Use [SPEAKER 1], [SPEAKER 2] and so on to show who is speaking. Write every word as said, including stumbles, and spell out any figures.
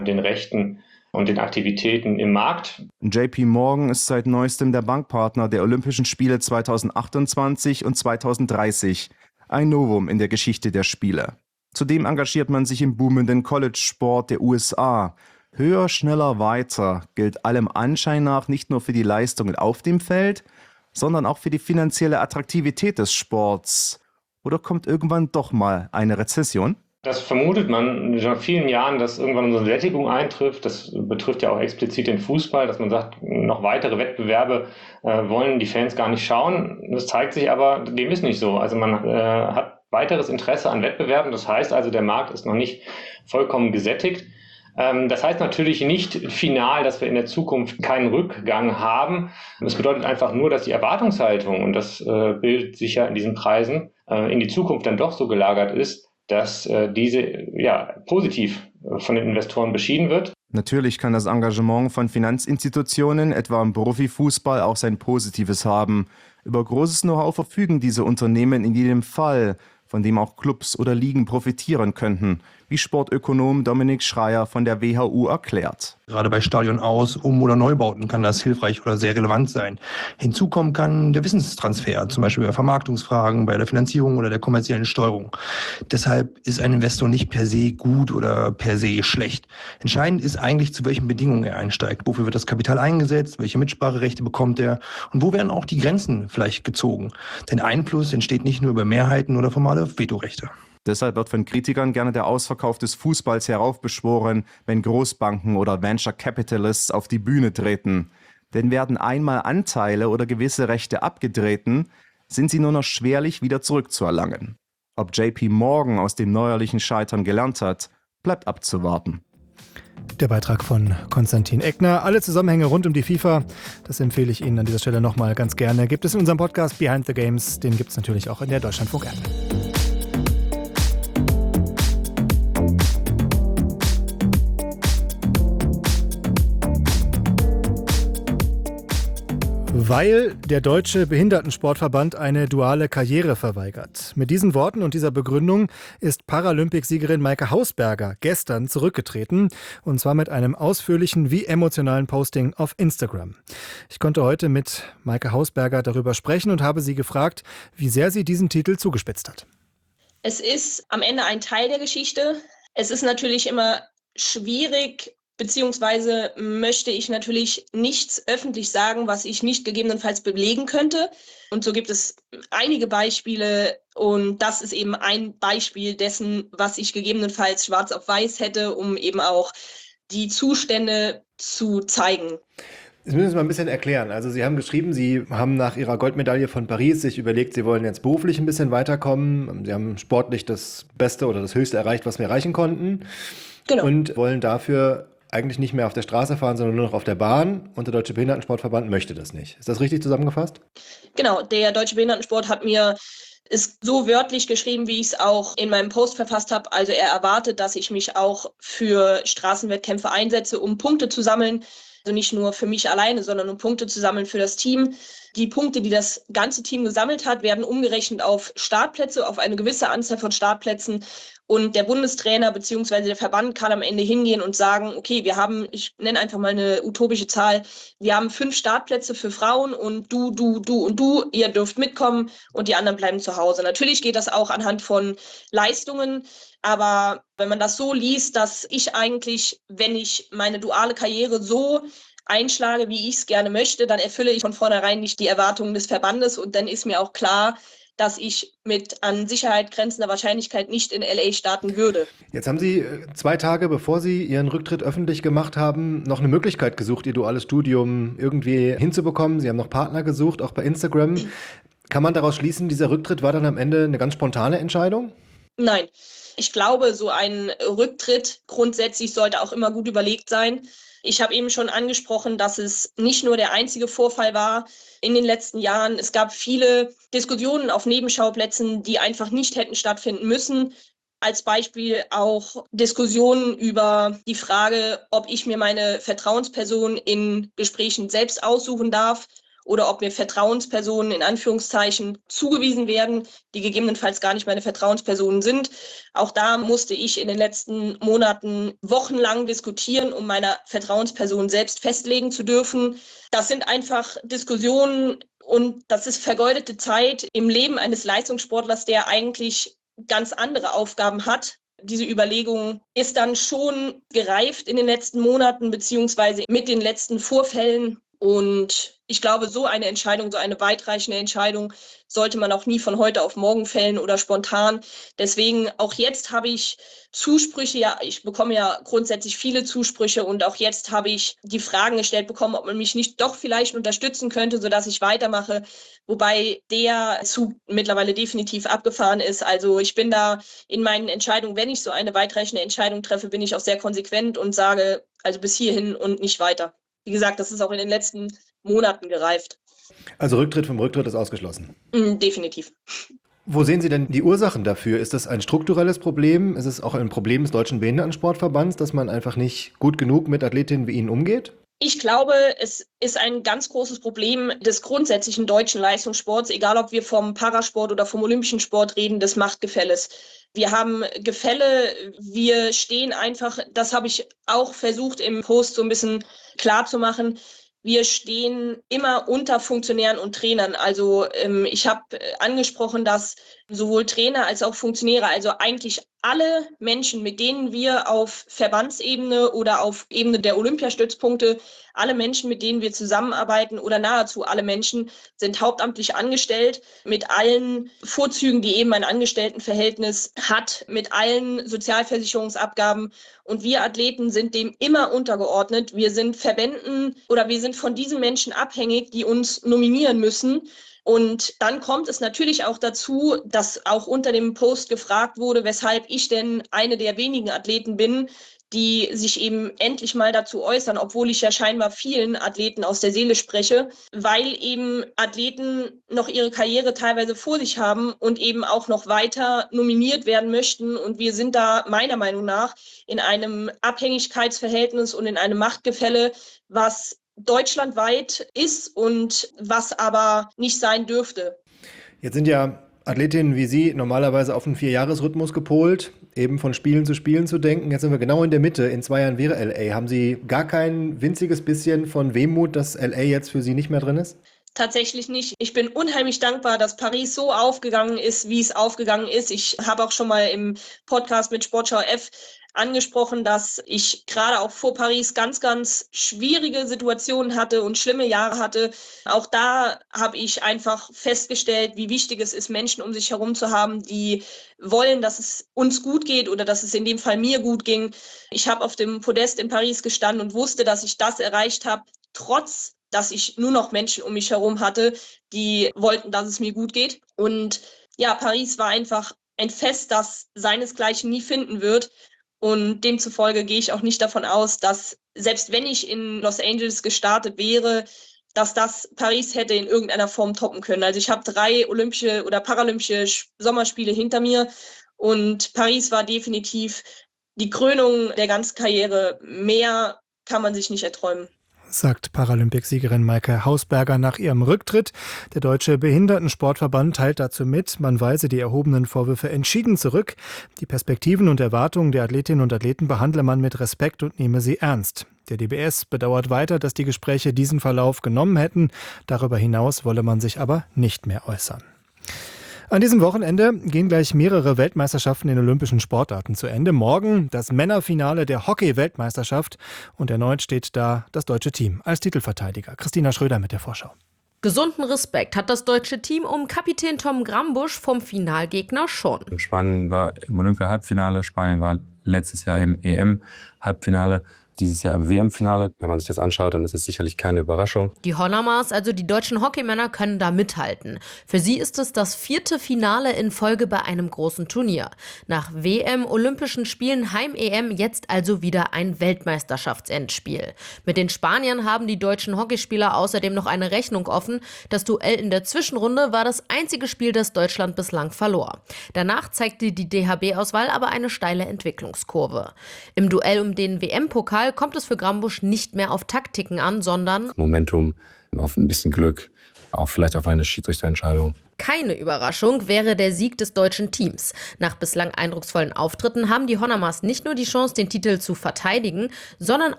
[SPEAKER 1] den Rechten und den Aktivitäten im Markt.
[SPEAKER 2] J P Morgan ist seit neuestem der Bankpartner der Olympischen Spiele zweitausendachtundzwanzig und zweitausenddreißig. Ein Novum in der Geschichte der Spiele. Zudem engagiert man sich im boomenden College-Sport der U S A. Höher, schneller, weiter gilt allem Anschein nach nicht nur für die Leistungen auf dem Feld, sondern auch für die finanzielle Attraktivität des Sports. Oder kommt irgendwann doch mal eine Rezession?
[SPEAKER 1] Das vermutet man schon nach vielen Jahren, dass irgendwann so eine Sättigung eintrifft. Das betrifft ja auch explizit den Fußball, dass man sagt, noch weitere Wettbewerbe äh, wollen die Fans gar nicht schauen. Das zeigt sich aber, dem ist nicht so. Also man äh, hat weiteres Interesse an Wettbewerben. Das heißt also, der Markt ist noch nicht vollkommen gesättigt. Ähm, das heißt natürlich nicht final, dass wir in der Zukunft keinen Rückgang haben. Das bedeutet einfach nur, dass die Erwartungshaltung, und das äh, bildet sich ja in diesen Preisen, äh, in die Zukunft dann doch so gelagert ist, dass äh, diese ja, positiv von den Investoren beschieden wird.
[SPEAKER 2] Natürlich kann das Engagement von Finanzinstitutionen, etwa im Profifußball, auch sein Positives haben. Über großes Know-how verfügen diese Unternehmen in jedem Fall, von dem auch Clubs oder Ligen profitieren könnten, wie Sportökonom Dominik Schreier von der W H U erklärt.
[SPEAKER 3] Gerade bei Stadionaus-, Um- oder Neubauten kann das hilfreich oder sehr relevant sein. Hinzu kommen kann der Wissenstransfer, zum Beispiel bei Vermarktungsfragen, bei der Finanzierung oder der kommerziellen Steuerung. Deshalb ist ein Investor nicht per se gut oder per se schlecht. Entscheidend ist eigentlich, zu welchen Bedingungen er einsteigt. Wofür wird das Kapital eingesetzt? Welche Mitspracherechte bekommt er? Und wo werden auch die Grenzen vielleicht gezogen? Denn Einfluss entsteht nicht nur über Mehrheiten oder formale Vetorechte.
[SPEAKER 2] Deshalb wird von Kritikern gerne der Ausverkauf des Fußballs heraufbeschworen, wenn Großbanken oder Venture Capitalists auf die Bühne treten. Denn werden einmal Anteile oder gewisse Rechte abgetreten, sind sie nur noch schwerlich wieder zurückzuerlangen. Ob J P Morgan aus dem neuerlichen Scheitern gelernt hat, bleibt abzuwarten.
[SPEAKER 4] Der Beitrag von Konstantin Eckner. Alle Zusammenhänge rund um die FIFA, das empfehle ich Ihnen an dieser Stelle nochmal ganz gerne. Gibt es in unserem Podcast Behind the Games, den gibt es natürlich auch in der Deutschlandfunk-App. Weil der Deutsche Behindertensportverband eine duale Karriere verweigert. Mit diesen Worten und dieser Begründung ist Paralympicsiegerin Maike Hausberger gestern zurückgetreten. Und zwar mit einem ausführlichen wie emotionalen Posting auf Instagram. Ich konnte heute mit Maike Hausberger darüber sprechen und habe sie gefragt, wie sehr sie diesen Titel zugespitzt hat.
[SPEAKER 5] Es ist am Ende ein Teil der Geschichte. Es ist natürlich immer schwierig, beziehungsweise möchte ich natürlich nichts öffentlich sagen, was ich nicht gegebenenfalls belegen könnte. Und so gibt es einige Beispiele und das ist eben ein Beispiel dessen, was ich gegebenenfalls schwarz auf weiß hätte, um eben auch die Zustände zu zeigen.
[SPEAKER 4] Das müssen Sie mal ein bisschen erklären. Also Sie haben geschrieben, Sie haben nach Ihrer Goldmedaille von Paris sich überlegt, Sie wollen jetzt beruflich ein bisschen weiterkommen. Sie haben sportlich das Beste oder das Höchste erreicht, was wir erreichen konnten. Genau. Und wollen dafür eigentlich nicht mehr auf der Straße fahren, sondern nur noch auf der Bahn. Und der Deutsche Behindertensportverband möchte das nicht. Ist das richtig zusammengefasst?
[SPEAKER 5] Genau, der Deutsche Behindertensport hat mir es so wörtlich geschrieben, wie ich es auch in meinem Post verfasst habe. Also er erwartet, dass ich mich auch für Straßenwettkämpfe einsetze, um Punkte zu sammeln. Also nicht nur für mich alleine, sondern um Punkte zu sammeln für das Team. Die Punkte, die das ganze Team gesammelt hat, werden umgerechnet auf Startplätze, auf eine gewisse Anzahl von Startplätzen. Und der Bundestrainer bzw. der Verband kann am Ende hingehen und sagen, okay, wir haben, ich nenne einfach mal eine utopische Zahl, wir haben fünf Startplätze für Frauen und du, du, du und du, ihr dürft mitkommen und die anderen bleiben zu Hause. Natürlich geht das auch anhand von Leistungen, aber wenn man das so liest, dass ich eigentlich, wenn ich meine duale Karriere so einschlage, wie ich es gerne möchte, dann erfülle ich von vornherein nicht die Erwartungen des Verbandes und dann ist mir auch klar, dass ich mit an Sicherheit grenzender Wahrscheinlichkeit nicht in L A starten würde.
[SPEAKER 4] Jetzt haben Sie zwei Tage, bevor Sie Ihren Rücktritt öffentlich gemacht haben, noch eine Möglichkeit gesucht, Ihr duales Studium irgendwie hinzubekommen. Sie haben noch Partner gesucht, auch bei Instagram. Kann man daraus schließen, dieser Rücktritt war dann am Ende eine ganz spontane Entscheidung?
[SPEAKER 5] Nein. Ich glaube, so ein Rücktritt grundsätzlich sollte auch immer gut überlegt sein. Ich habe eben schon angesprochen, dass es nicht nur der einzige Vorfall war in den letzten Jahren. Es gab viele Diskussionen auf Nebenschauplätzen, die einfach nicht hätten stattfinden müssen. Als Beispiel auch Diskussionen über die Frage, ob ich mir meine Vertrauensperson in Gesprächen selbst aussuchen darf oder ob mir Vertrauenspersonen in Anführungszeichen zugewiesen werden, die gegebenenfalls gar nicht meine Vertrauenspersonen sind. Auch da musste ich in den letzten Monaten wochenlang diskutieren, um meine Vertrauensperson selbst festlegen zu dürfen. Das sind einfach Diskussionen und das ist vergeudete Zeit im Leben eines Leistungssportlers, der eigentlich ganz andere Aufgaben hat. Diese Überlegung ist dann schon gereift in den letzten Monaten beziehungsweise mit den letzten Vorfällen. Und ich glaube, so eine Entscheidung, so eine weitreichende Entscheidung sollte man auch nie von heute auf morgen fällen oder spontan. Deswegen auch jetzt habe ich Zusprüche, ja, ich bekomme ja grundsätzlich viele Zusprüche und auch jetzt habe ich die Fragen gestellt bekommen, ob man mich nicht doch vielleicht unterstützen könnte, sodass ich weitermache, wobei der Zug mittlerweile definitiv abgefahren ist. Also ich bin da in meinen Entscheidungen, wenn ich so eine weitreichende Entscheidung treffe, bin ich auch sehr konsequent und sage also bis hierhin und nicht weiter. Wie gesagt, das ist auch in den letzten Monaten gereift.
[SPEAKER 6] Also Rücktritt vom Rücktritt ist ausgeschlossen?
[SPEAKER 5] Mm, definitiv.
[SPEAKER 6] Wo sehen Sie denn die Ursachen dafür? Ist das ein strukturelles Problem? Ist es auch ein Problem des Deutschen Behindertensportverbands, dass man einfach nicht gut genug mit Athletinnen wie Ihnen umgeht?
[SPEAKER 5] Ich glaube, es ist ein ganz großes Problem des grundsätzlichen deutschen Leistungssports, egal ob wir vom Parasport oder vom olympischen Sport reden, des Machtgefälles. Wir haben Gefälle, wir stehen einfach, das habe ich auch versucht im Post so ein bisschen klar zu machen, wir stehen immer unter Funktionären und Trainern. Also ähm, ich habe angesprochen, dass sowohl Trainer als auch Funktionäre, also eigentlich alle Menschen, mit denen wir auf Verbandsebene oder auf Ebene der Olympiastützpunkte, alle Menschen, mit denen wir zusammenarbeiten oder nahezu alle Menschen, sind hauptamtlich angestellt mit allen Vorzügen, die eben ein Angestelltenverhältnis hat, mit allen Sozialversicherungsabgaben. Und wir Athleten sind dem immer untergeordnet. Wir sind Verbänden oder wir sind von diesen Menschen abhängig, die uns nominieren müssen. Und dann kommt es natürlich auch dazu, dass auch unter dem Post gefragt wurde, weshalb ich denn eine der wenigen Athleten bin, die sich eben endlich mal dazu äußern, obwohl ich ja scheinbar vielen Athleten aus der Seele spreche, weil eben Athleten noch ihre Karriere teilweise vor sich haben und eben auch noch weiter nominiert werden möchten. Und wir sind da meiner Meinung nach in einem Abhängigkeitsverhältnis und in einem Machtgefälle, was deutschlandweit ist und was aber nicht sein dürfte.
[SPEAKER 6] Jetzt sind ja Athletinnen wie Sie normalerweise auf einen Vierjahresrhythmus gepolt, eben von Spielen zu Spielen zu denken. Jetzt sind wir genau in der Mitte. In zwei Jahren wäre L A. Haben Sie gar kein winziges bisschen von Wehmut, dass L A jetzt für Sie nicht mehr drin ist?
[SPEAKER 5] Tatsächlich nicht. Ich bin unheimlich dankbar, dass Paris so aufgegangen ist, wie es aufgegangen ist. Ich habe auch schon mal im Podcast mit Sportschau F angesprochen, dass ich gerade auch vor Paris ganz, ganz schwierige Situationen hatte und schlimme Jahre hatte. Auch da habe ich einfach festgestellt, wie wichtig es ist, Menschen um sich herum zu haben, die wollen, dass es uns gut geht oder dass es in dem Fall mir gut ging. Ich habe auf dem Podest in Paris gestanden und wusste, dass ich das erreicht habe, trotz dass ich nur noch Menschen um mich herum hatte, die wollten, dass es mir gut geht. Und ja, Paris war einfach ein Fest, das seinesgleichen nie finden wird. Und demzufolge gehe ich auch nicht davon aus, dass selbst wenn ich in Los Angeles gestartet wäre, dass das Paris hätte in irgendeiner Form toppen können. Also ich habe drei olympische oder paralympische Sommerspiele hinter mir und Paris war definitiv die Krönung der ganzen Karriere. Mehr kann man sich nicht erträumen,
[SPEAKER 4] sagt Paralympicsiegerin Maike Hausberger nach ihrem Rücktritt. Der Deutsche Behindertensportverband teilt dazu mit, man weise die erhobenen Vorwürfe entschieden zurück. Die Perspektiven und Erwartungen der Athletinnen und Athleten behandle man mit Respekt und nehme sie ernst. Der D B S bedauert weiter, dass die Gespräche diesen Verlauf genommen hätten. Darüber hinaus wolle man sich aber nicht mehr äußern. An diesem Wochenende gehen gleich mehrere Weltmeisterschaften in olympischen Sportarten zu Ende. Morgen das Männerfinale der Hockey-Weltmeisterschaft und erneut steht da das deutsche Team als Titelverteidiger. Christina Schröder mit der Vorschau.
[SPEAKER 7] Gesunden Respekt hat das deutsche Team um Kapitän Tom Grambusch vom Finalgegner schon.
[SPEAKER 8] Spanien war im Olympia-Halbfinale, Spanien war letztes Jahr im E M-Halbfinale. Dieses Jahr im W M-Finale. Wenn man sich das anschaut, dann ist es sicherlich keine Überraschung.
[SPEAKER 7] Die Hollamers, also die deutschen Hockeymänner, können da mithalten. Für sie ist es das vierte Finale in Folge bei einem großen Turnier. Nach W M, Olympischen Spielen, Heim-E M jetzt also wieder ein Weltmeisterschaftsendspiel. Mit den Spaniern haben die deutschen Hockeyspieler außerdem noch eine Rechnung offen. Das Duell in der Zwischenrunde war das einzige Spiel, das Deutschland bislang verlor. Danach zeigte die D H B-Auswahl aber eine steile Entwicklungskurve. Im Duell um den W M-Pokal kommt es für Grambusch nicht mehr auf Taktiken an, sondern
[SPEAKER 8] Momentum auf ein bisschen Glück, auch vielleicht auf eine Schiedsrichterentscheidung.
[SPEAKER 7] Keine Überraschung wäre der Sieg des deutschen Teams. Nach bislang eindrucksvollen Auftritten haben die Honamers nicht nur die Chance, den Titel zu verteidigen, sondern